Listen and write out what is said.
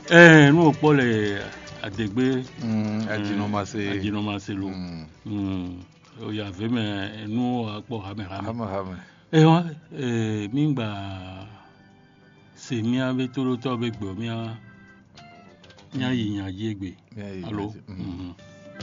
nous pour les adégbé ajinomase lo il y avait mais nous pour hamé et ouais mingba c'est mia avec tout le temps avec mia yinya yegbe allo